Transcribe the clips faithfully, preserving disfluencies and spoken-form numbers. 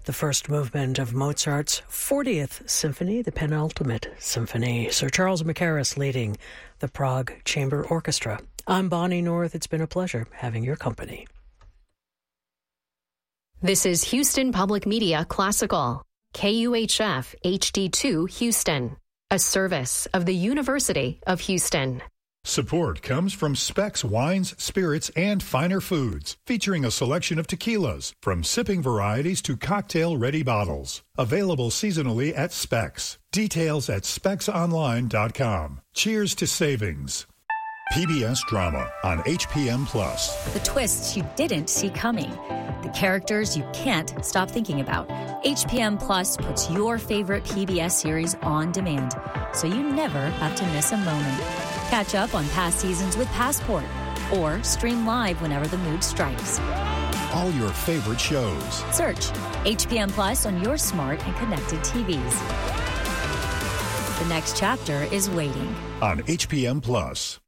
the first movement of Mozart's fortieth Symphony, the penultimate symphony. Sir Charles Mackerras leading the Prague Chamber Orchestra. I'm Bonnie North. It's been a pleasure having your company. This is Houston Public Media Classical, K U H F H D two Houston, a service of the University of Houston. Support comes from Specs Wines, Spirits, and Finer Foods, featuring a selection of tequilas, from sipping varieties to cocktail-ready bottles. Available seasonally at Specs. Details at specs online dot com. Cheers to savings. P B S Drama on H P M Plus. The twists you didn't see coming. The characters you can't stop thinking about. H P M Plus puts your favorite P B S series on demand, so you never have to miss a moment. Catch up on past seasons with Passport, or stream live whenever the mood strikes. All your favorite shows. Search H P M Plus on your smart and connected T Vs. The next chapter is waiting. On H P M Plus.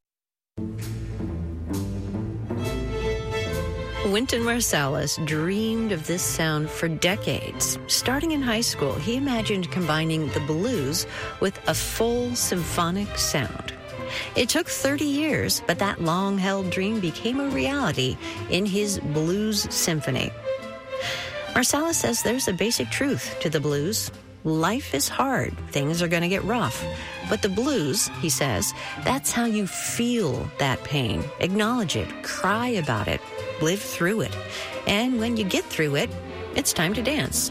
Wynton Marsalis dreamed of this sound for decades. Starting in high school, he imagined combining the blues with a full symphonic sound. It took thirty years, but that long-held dream became a reality in his Blues Symphony. Marsalis says there's a basic truth to the blues. Life is hard. Things are going to get rough. But the blues, he says, that's how you feel that pain. Acknowledge it. Cry about it. Live through it. And when you get through it, it's time to dance.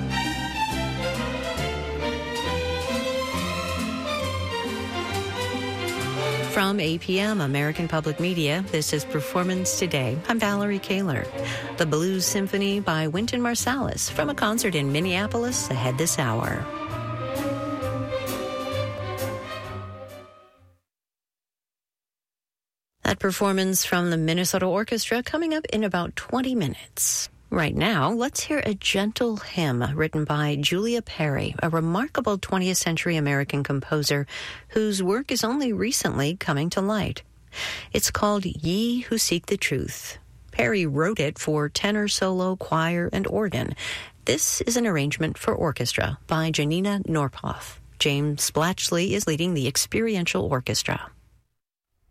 From A P M, American Public Media, this is Performance Today. I'm Valerie Kaler. The Blues Symphony by Wynton Marsalis from a concert in Minneapolis ahead this hour. That performance from the Minnesota Orchestra coming up in about twenty minutes. Right now, let's hear a gentle hymn written by Julia Perry, a remarkable twentieth century American composer whose work is only recently coming to light. It's called Ye Who Seek the Truth. Perry wrote it for tenor solo, choir, and organ. This is an arrangement for orchestra by Janina Norpoff. James Blatchley is leading the experiential orchestra.